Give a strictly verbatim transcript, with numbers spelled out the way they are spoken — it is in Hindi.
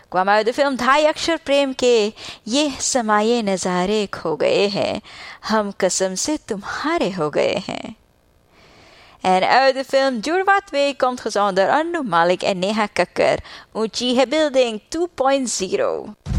क्वाम uit de फिल्म ढाई अक्षर प्रेम के ये समाये नज़ारे खो गए हैं, हम कसम से तुम्हारे हो गए हैं. En uit de film Doorwaart twee komt gezongen door Anu Malik en Neha Kakkar. Uchi Building twee punt nul.